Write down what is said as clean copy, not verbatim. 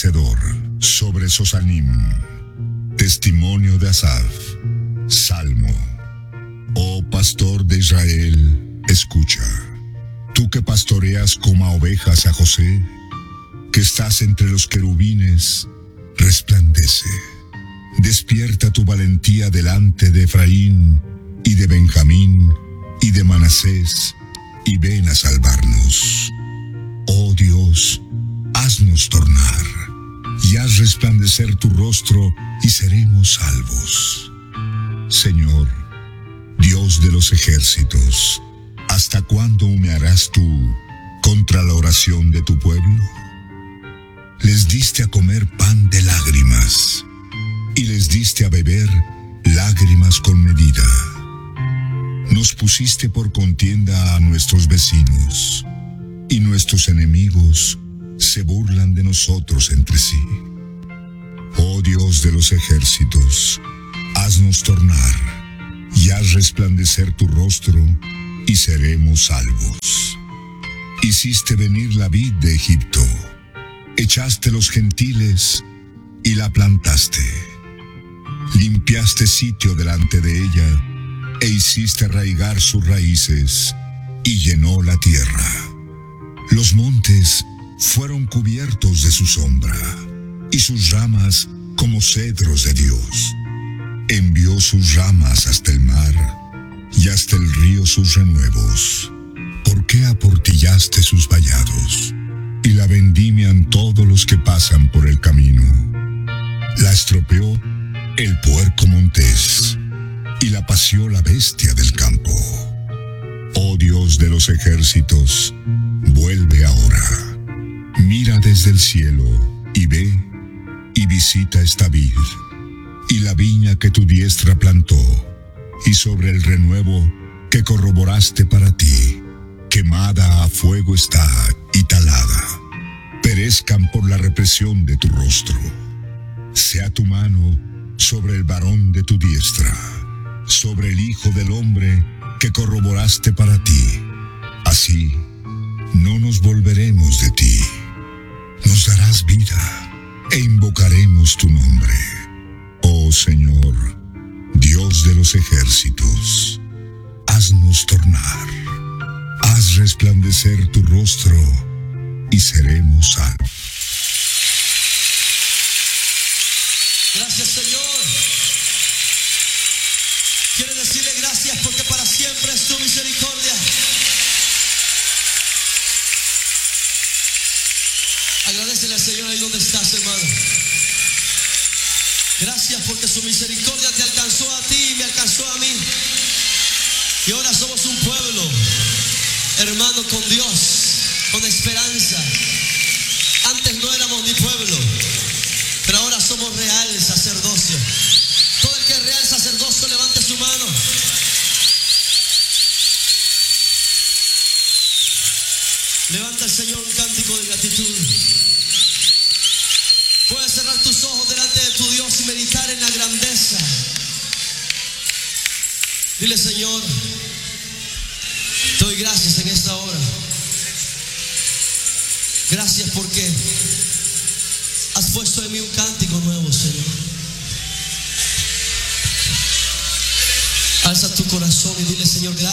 vencedor sobre Sosanim. Testimonio de Asaf. Salmo. Oh pastor de Israel, escucha. Tú que pastoreas como a ovejas a José, que estás entre los querubines, resplandece. Despierta tu valentía delante de Efraín y de Benjamín y de Manasés, y ven a salvarnos. Oh Dios, haznos tornar, y haz resplandecer tu rostro, y seremos salvos. Señor, Dios de los ejércitos, ¿hasta cuándo humearás tú contra la oración de tu pueblo? Les diste a comer pan de lágrimas, y les diste a beber lágrimas con medida. Nos pusiste por contienda a nuestros vecinos, y nuestros enemigos se burlan de nosotros entre sí. Oh Dios de los ejércitos, haznos tornar, y haz resplandecer tu rostro, y seremos salvos. Hiciste venir la vid de Egipto, echaste los gentiles, y la plantaste. Limpiaste sitio delante de ella, e hiciste arraigar sus raíces, y llenó la tierra. Los montes fueron cubiertos de su sombra, y sus ramas como cedros de Dios. Envió sus ramas hasta el mar, y hasta el río sus renuevos. ¿Por qué aportillaste sus vallados? Y la vendimian todos los que pasan por el camino. La estropeó el puerco montés, y la pació la bestia del campo. Oh Dios de los ejércitos, vuelve ahora. Mira desde el cielo, y ve, y visita esta vid, y la viña que tu diestra plantó, y sobre el renuevo que corroboraste para ti, quemada a fuego está y talada. Perezcan por la represión de tu rostro. Sea tu mano sobre el varón de tu diestra, sobre el hijo del hombre que corroboraste para ti. Así no nos volveremos de ti. Nos darás vida e invocaremos tu nombre. Oh Señor, Dios de los ejércitos, haznos tornar. Haz resplandecer tu rostro, y seremos salvos. Gracias, Señor. Quiero decirle gracias porque para siempre es tu misericordia. Agradecele al Señor ahí donde estás, hermano. Gracias porque su misericordia te alcanzó a ti y me alcanzó a mí. Y ahora somos un pueblo, hermano, con Dios, con esperanza. Antes no éramos ni pueblo, pero ahora somos real sacerdocio. Todo el que es real sacerdocio, levante su mano. Levanta al Señor un cántico de gratitud. Puedes cerrar tus ojos delante de tu Dios y meditar en la grandeza. Dile: Señor, te doy gracias en esta hora. Gracias porque has puesto en mí un cántico nuevo, Señor. Alza tu corazón y dile: Señor, gracias.